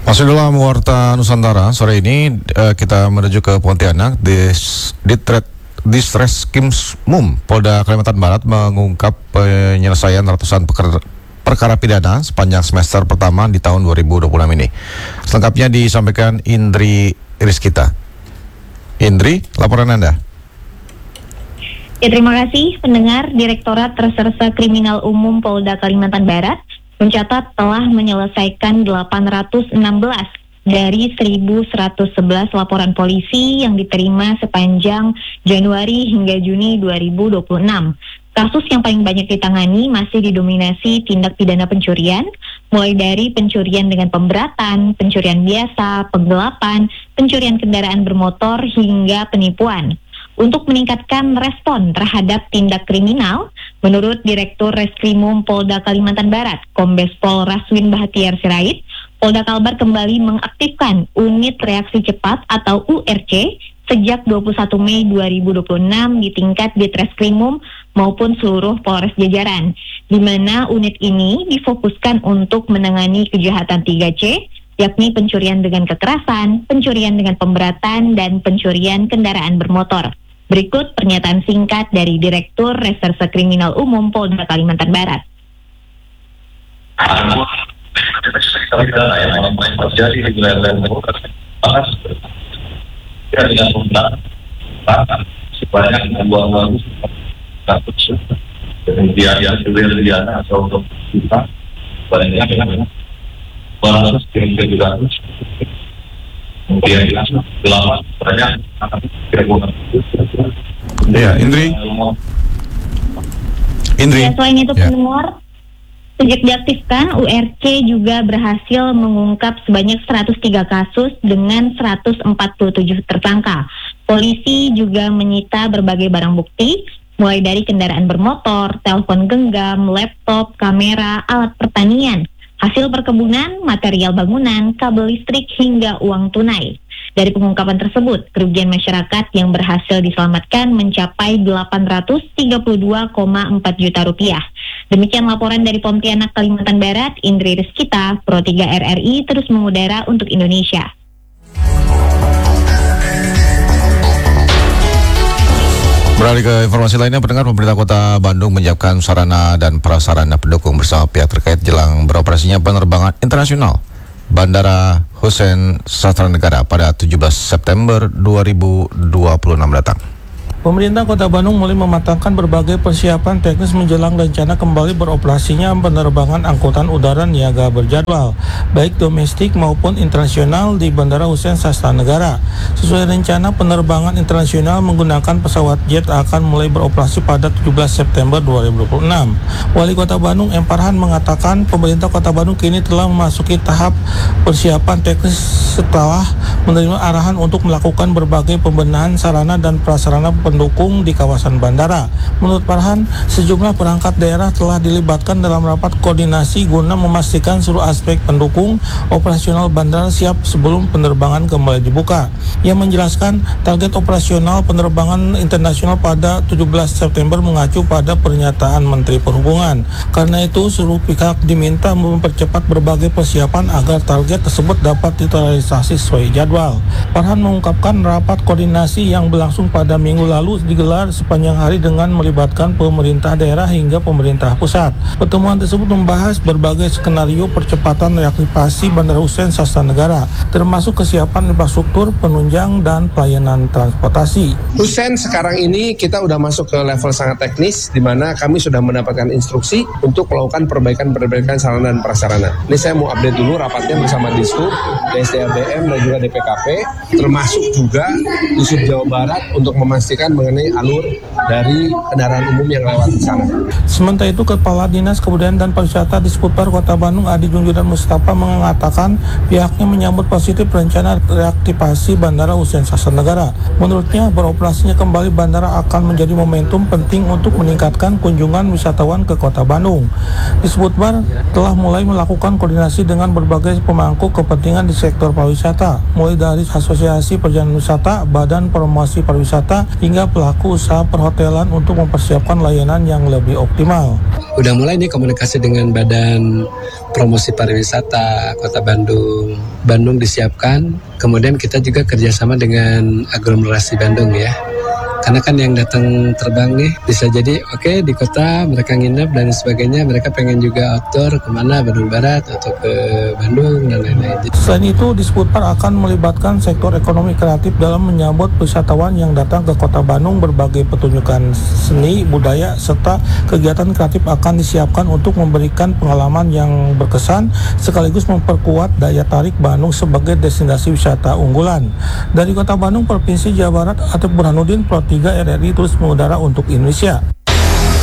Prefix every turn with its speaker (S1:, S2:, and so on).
S1: Masih dalam Warta Nusantara, sore ini kita menuju ke Pontianak. Ditreskrimum Polda Kalimantan Barat mengungkap penyelesaian ratusan perkara pidana sepanjang semester pertama di tahun 2026 ini. Selengkapnya disampaikan Indri Rizkita. Indri, laporan Anda.
S2: Ya, terima kasih pendengar. Direktorat Reserse Kriminal Umum Polda Kalimantan Barat mencatat telah menyelesaikan 816 dari 1.111 laporan polisi yang diterima sepanjang Januari hingga Juni 2026. Kasus yang paling banyak ditangani masih didominasi tindak pidana pencurian, mulai dari pencurian dengan pemberatan, pencurian biasa, penggelapan, pencurian kendaraan bermotor, hingga penipuan. Untuk meningkatkan respon terhadap tindak kriminal, menurut Direktur Reskrimum Polda Kalimantan Barat, Kombes Pol Raswin Bahtiar Sirait, Polda Kalbar kembali mengaktifkan Unit Reaksi Cepat atau URC sejak 21 Mei 2026 di tingkat Ditreskrimum maupun seluruh Polres jajaran, di mana unit ini difokuskan untuk menangani kejahatan 3C, yakni pencurian dengan kekerasan, pencurian dengan pemberatan, dan pencurian kendaraan bermotor. Berikut pernyataan singkat dari Direktur Reserse Kriminal Umum Polda Kalimantan Barat.
S3: Yang terjadi di wilayah dengan pemberatan sebanyak 200 kasus, kemudian yang pidana atau untuk kita banyak 200 kemudian 8 banyak.
S1: Ya, Indri.
S2: Ya, selain itu pendengar, sejak diaktifkan, URC juga berhasil mengungkap sebanyak 103 kasus dengan 147 tersangka. Polisi juga menyita berbagai barang bukti, mulai dari kendaraan bermotor, telepon genggam, laptop, kamera, alat pertanian, hasil perkebunan, material bangunan, kabel listrik, hingga uang tunai. Dari pengungkapan tersebut, kerugian masyarakat yang berhasil diselamatkan mencapai 832,4 juta rupiah. Demikian laporan dari Pontianak, Kalimantan Barat, Indri Rizkita, Pro 3 RRI terus mengudara untuk Indonesia.
S1: Beralih ke informasi lainnya, pendengar, pemerintah Kota Bandung menyiapkan sarana dan prasarana pendukung bersama pihak terkait jelang beroperasinya penerbangan internasional Bandara Hussein Sastranegara pada 17 September 2026 datang.
S4: Pemerintah Kota Bandung mulai mematangkan berbagai persiapan teknis menjelang rencana kembali beroperasinya penerbangan angkutan udara niaga berjadwal, baik domestik maupun internasional di Bandara Hussein Sastranegara. Sesuai rencana, penerbangan internasional menggunakan pesawat jet akan mulai beroperasi pada 17 September 2026. Wali Kota Bandung M. Farhan mengatakan pemerintah Kota Bandung kini telah memasuki tahap persiapan teknis setelah menerima arahan untuk melakukan berbagai pembenahan sarana dan prasarana pendukung di kawasan bandara. Menurut Farhan, sejumlah perangkat daerah telah dilibatkan dalam rapat koordinasi guna memastikan seluruh aspek pendukung operasional bandara siap sebelum penerbangan kembali dibuka. Ia menjelaskan target operasional penerbangan internasional pada 17 September mengacu pada pernyataan Menteri Perhubungan. Karena itu, seluruh pihak diminta mempercepat berbagai persiapan agar target tersebut dapat terrealisasi sesuai jadwal. Farhan mengungkapkan rapat koordinasi yang berlangsung pada minggu lalu digelar sepanjang hari dengan melibatkan pemerintah daerah hingga pemerintah pusat. Pertemuan tersebut membahas berbagai skenario percepatan reaktivasi Bandara Hussein Sastranegara, termasuk kesiapan infrastruktur, penunjang, dan pelayanan transportasi.
S5: Hussein sekarang ini kita udah masuk ke level sangat teknis, di mana kami sudah mendapatkan instruksi untuk melakukan perbaikan sarana dan prasarana. Ini saya mau update dulu rapatnya bersama Dishub, DSDABM, dan juga DPKP, termasuk juga Dishub Jawa Barat untuk memastikan mengenai alur dari kendaraan umum yang lewat di sana.
S4: Sementara itu, Kepala Dinas Kebudayaan dan Pariwisata Disputper Kota Bandung Adi Junjudan Mustafa mengatakan pihaknya menyambut positif rencana reaktivasi Bandara Hussein Sastranegara. Menurutnya, beroperasinya kembali bandara akan menjadi momentum penting untuk meningkatkan kunjungan wisatawan ke Kota Bandung. Disputper telah mulai melakukan koordinasi dengan berbagai pemangku kepentingan di sektor pariwisata, mulai solidaris Asosiasi Perjalanan Wisata, Badan Promosi Pariwisata, hingga pelaku usaha perhotelan untuk mempersiapkan layanan yang lebih optimal.
S6: Udah mulai nih komunikasi dengan Badan Promosi Pariwisata Kota Bandung. Bandung disiapkan, kemudian kita juga kerjasama dengan aglomerasi Bandung ya. Karena kan yang datang terbang nih bisa jadi oke, di kota mereka nginep dan sebagainya, mereka pengen juga outdoor kemana, Bandung Barat atau ke Bandung dan lain-lain.
S4: Selain itu, Disputpar akan melibatkan sektor ekonomi kreatif dalam menyambut wisatawan yang datang ke Kota Bandung. Berbagai pertunjukan seni, budaya, serta kegiatan kreatif akan disiapkan untuk memberikan pengalaman yang berkesan sekaligus memperkuat daya tarik Bandung sebagai destinasi wisata unggulan. Dari Kota Bandung, Provinsi Jawa Barat, Atif Burhanuddin, Pro 3 RRI terus mengudara untuk Indonesia.